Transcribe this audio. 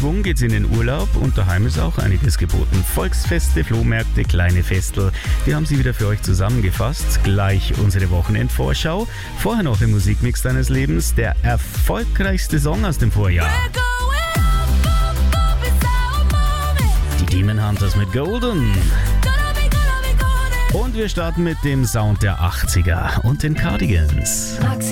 Schwung geht's in den Urlaub und daheim ist auch einiges geboten. Volksfeste, Flohmärkte, kleine Festel, die haben sie wieder für euch zusammengefasst. Gleich unsere Wochenendvorschau. Vorher noch im Musikmix deines Lebens der erfolgreichste Song aus dem Vorjahr. Die Demon Hunters mit Golden. Und wir starten mit dem Sound der 80er und den Cardigans.